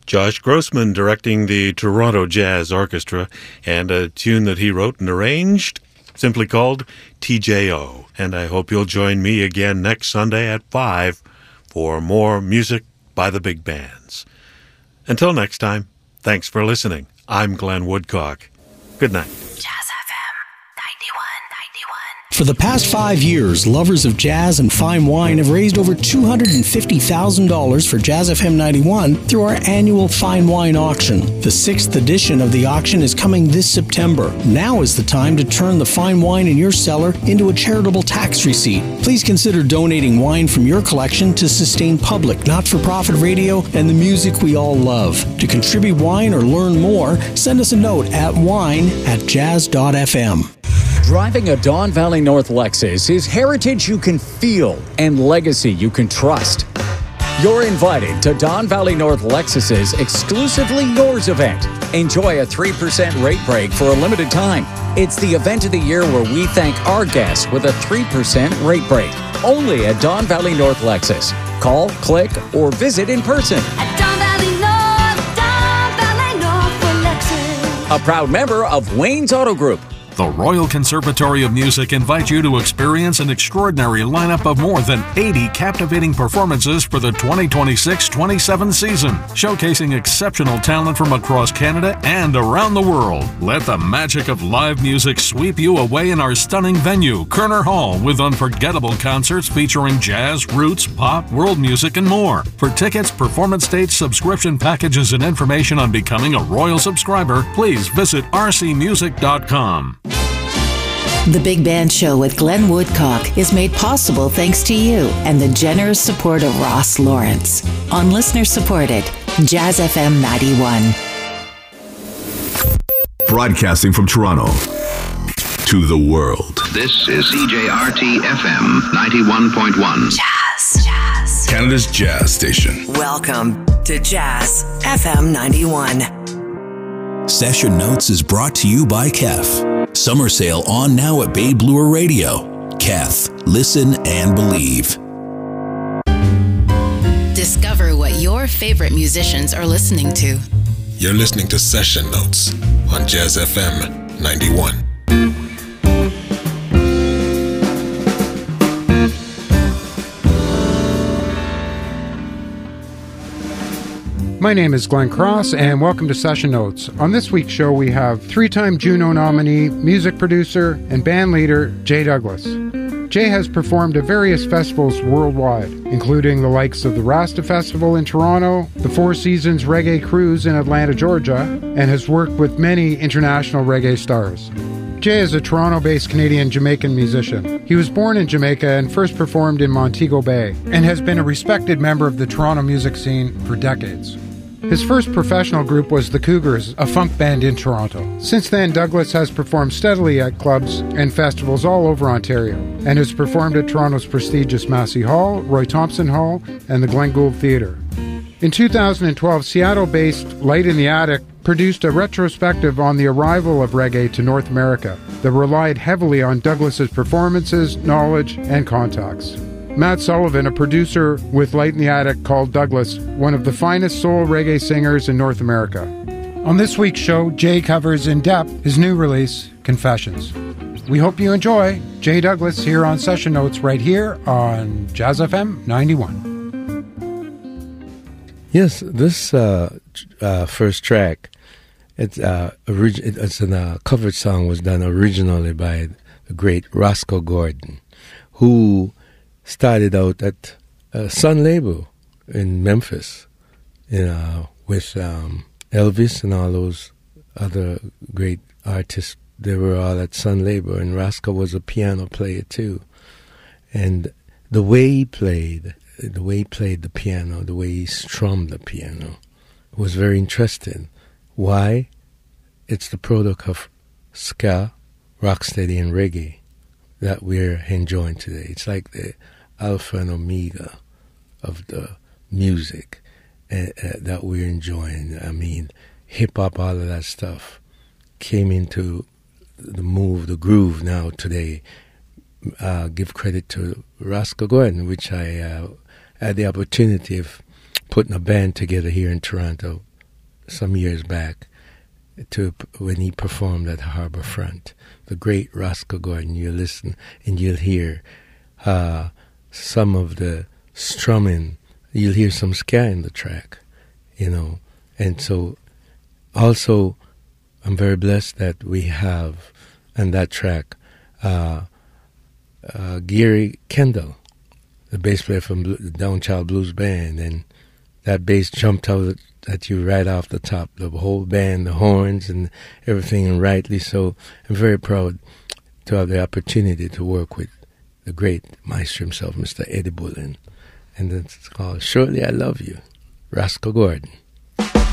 Josh Grossman directing the Toronto Jazz Orchestra, and a tune that he wrote and arranged, simply called TJO. And I hope you'll join me again next Sunday at 5 for more music by the big bands. Until next time, thanks for listening. I'm Glenn Woodcock. Good night. Jazz FM 91.91. For the past 5 years, lovers of jazz and fine wine have raised over $250,000 for Jazz FM 91 through our annual fine wine auction. The 6th edition of the auction is coming this September. Now is the time to turn the fine wine in your cellar into a charitable tax receipt. Please consider donating wine from your collection to sustain public, not-for-profit radio and the music we all love. To contribute wine or learn more, send us a note at wine@jazz.fm. Driving a Don Valley North Lexus is heritage you can feel and legacy you can trust. You're invited to Don Valley North Lexus's Exclusively Yours event. Enjoy a 3% rate break for a limited time. It's the event of the year where we thank our guests with a 3% rate break. Only at Don Valley North Lexus. Call, click, or visit in person. At Don Valley North for Lexus. A proud member of Wayne's Auto Group. The Royal Conservatory of Music invites you to experience an extraordinary lineup of more than 80 captivating performances for the 2026-27 season, showcasing exceptional talent from across Canada and around the world. Let the magic of live music sweep you away in our stunning venue, Kerner Hall, with unforgettable concerts featuring jazz, roots, pop, world music, and more. For tickets, performance dates, subscription packages, and information on becoming a Royal subscriber, please visit rcmusic.com. The Big Band Show with Glenn Woodcock is made possible thanks to you and the generous support of Ross Lawrence on listener-supported Jazz FM 91. Broadcasting from Toronto to the world. This is CJRT FM 91.1. Jazz. Canada's jazz station. Welcome to Jazz FM 91. Session Notes is brought to you by Kef. Summer sale on now at Bay Bloor Radio. Kef, listen and believe. Discover what your favorite musicians are listening to. You're listening to Session Notes on Jazz FM 91. My name is Glenn Cross, and welcome to Session Notes. On this week's show, we have three-time Juno nominee, music producer, and band leader Jay Douglas. Jay has performed at various festivals worldwide, including the likes of the Rasta Festival in Toronto, the Four Seasons Reggae Cruise in Atlanta, Georgia, and has worked with many international reggae stars. Jay is a Toronto-based Canadian-Jamaican musician. He was born in Jamaica and first performed in Montego Bay, and has been a respected member of the Toronto music scene for decades. His first professional group was the Cougars, a funk band in Toronto. Since then, Douglas has performed steadily at clubs and festivals all over Ontario, and has performed at Toronto's prestigious Massey Hall, Roy Thompson Hall, and the Glen Gould Theatre. In 2012, Seattle-based Light in the Attic produced a retrospective on the arrival of reggae to North America that relied heavily on Douglas's performances, knowledge, and contacts. Matt Sullivan, a producer with Light in the Attic, called Douglas one of the finest soul reggae singers in North America. On this week's show, Jay covers in depth his new release, Confessions. We hope you enjoy Jay Douglas here on Session Notes right here on Jazz FM 91. Yes, this first track, it's a cover song, was done originally by the great Roscoe Gordon, who started out at Sun Label in Memphis, with Elvis and all those other great artists. They were all at Sun Label, and Roscoe was a piano player too. And the way he played the piano, the way he strummed the piano, was very interesting. Why? It's the product of ska, rocksteady, and reggae that we're enjoying today. It's like the alpha and omega of the music that we're enjoying. I mean, hip-hop, all of that stuff came into the groove now today. Give credit to Roscoe Gordon, which I had the opportunity of putting a band together here in Toronto some years back to when he performed at Harbor Front. The great Roscoe Gordon. You listen and you'll hear some of the strumming. You'll hear some ska in the track, you know. And so also I'm very blessed that we have on that track Gary Kendall, the bass player from the Downchild Blues Band, and that bass jumped out at you right off the top, the whole band, the horns and everything, and rightly so. I'm very proud to have the opportunity to work with the great maestro himself, Mr. Eddie Bullen. And it's called Surely I Love You, Roscoe Gordon.